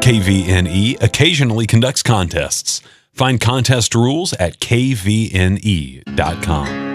KVNE occasionally conducts contests. Find contest rules at kvne.com.